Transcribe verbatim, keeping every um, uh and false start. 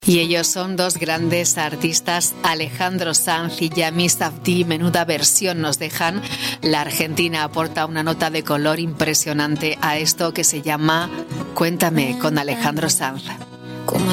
Y ellos son dos grandes artistas, Alejandro Sanz y Yami Sabdi. Menuda versión nos dejan. La Argentina aporta una nota de color impresionante a esto que se llama Cuéntame con Alejandro Sanz.